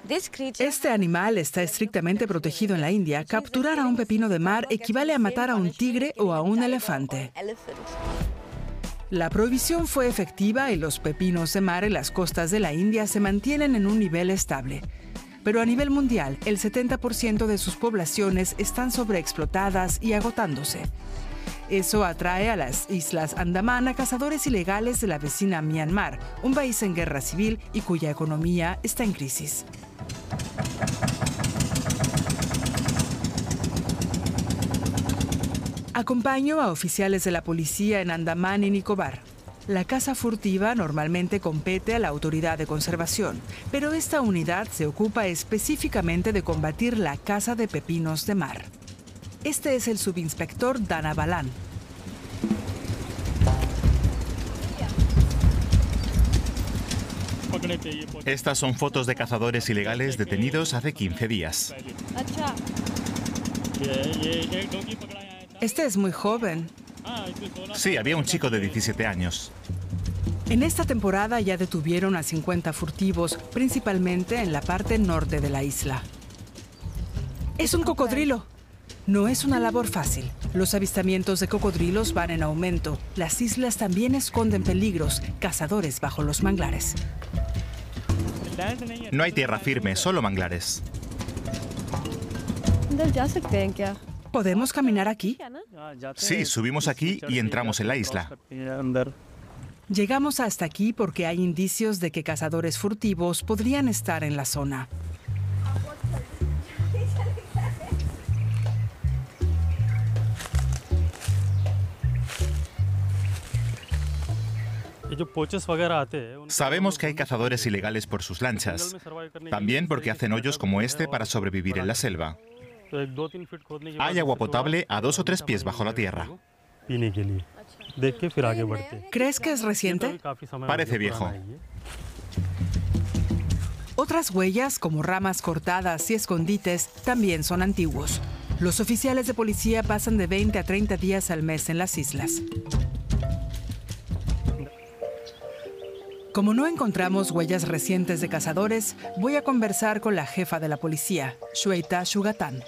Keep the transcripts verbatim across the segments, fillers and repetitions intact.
Este animal está estrictamente protegido en la India. Capturar a un pepino de mar equivale a matar a un tigre o a un elefante. La prohibición fue efectiva y los pepinos de mar en las costas de la India se mantienen en un nivel estable. Pero a nivel mundial, el setenta por ciento de sus poblaciones están sobreexplotadas y agotándose. Eso atrae a las Islas Andamán a cazadores ilegales de la vecina Myanmar, un país en guerra civil y cuya economía está en crisis. Acompaño a oficiales de la policía en Andamán y Nicobar. La caza furtiva normalmente compete a la autoridad de conservación, pero esta unidad se ocupa específicamente de combatir la caza de pepinos de mar. Este es el subinspector Dana Balan. Estas son fotos de cazadores ilegales detenidos hace quince días. Este es muy joven. Sí, había un chico de diecisiete años. En esta temporada ya detuvieron a cincuenta furtivos, principalmente en la parte norte de la isla. Es un cocodrilo. No es una labor fácil. Los avistamientos de cocodrilos van en aumento. Las islas también esconden peligros, cazadores bajo los manglares. No hay tierra firme, solo manglares. ¿Podemos caminar aquí? Sí, subimos aquí y entramos en la isla. Llegamos hasta aquí porque hay indicios de que cazadores furtivos podrían estar en la zona. Sabemos que hay cazadores ilegales por sus lanchas, también porque hacen hoyos como este para sobrevivir en la selva. Hay agua potable a dos o tres pies bajo la tierra. ¿Crees que es reciente? Parece viejo. Otras huellas, como ramas cortadas y escondites, también son antiguos. Los oficiales de policía pasan de veinte a treinta días al mes en las islas. Como no encontramos huellas recientes de cazadores, voy a conversar con la jefa de la policía, Shweta Sugatan.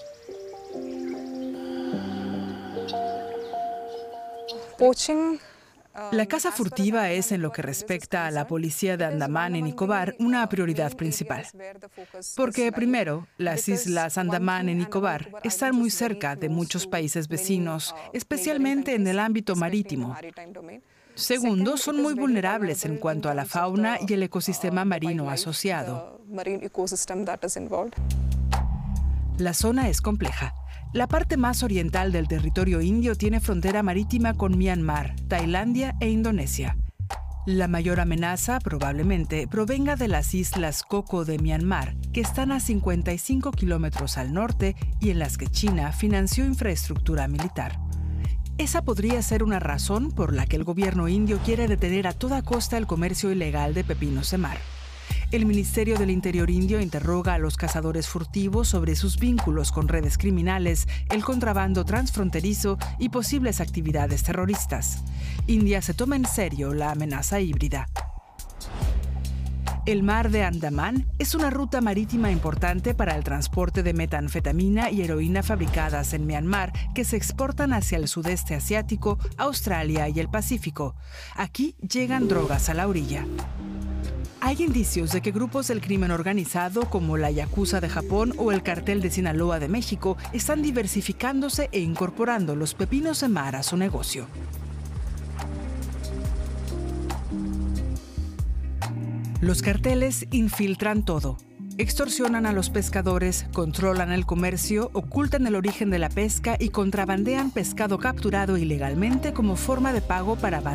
La caza furtiva es, en lo que respecta a la policía de Andamán y Nicobar, una prioridad principal. Porque, primero, las islas Andamán y Nicobar están muy cerca de muchos países vecinos, especialmente en el ámbito marítimo. Segundo, son muy vulnerables en cuanto a la fauna y el ecosistema marino asociado. La zona es compleja. La parte más oriental del territorio indio tiene frontera marítima con Myanmar, Tailandia e Indonesia. La mayor amenaza probablemente provenga de las islas Coco de Myanmar, que están a cincuenta y cinco kilómetros al norte y en las que China financió infraestructura militar. Esa podría ser una razón por la que el gobierno indio quiere detener a toda costa el comercio ilegal de pepinos de mar. El Ministerio del Interior indio interroga a los cazadores furtivos sobre sus vínculos con redes criminales, el contrabando transfronterizo y posibles actividades terroristas. India se toma en serio la amenaza híbrida. El mar de Andamán es una ruta marítima importante para el transporte de metanfetamina y heroína fabricadas en Myanmar que se exportan hacia el sudeste asiático, Australia y el Pacífico. Aquí llegan drogas a la orilla. Hay indicios de que grupos del crimen organizado como la Yakuza de Japón o el Cartel de Sinaloa de México están diversificándose e incorporando los pepinos de mar a su negocio. Los carteles infiltran todo. Extorsionan a los pescadores, controlan el comercio, ocultan el origen de la pesca y contrabandean pescado capturado ilegalmente como forma de pago para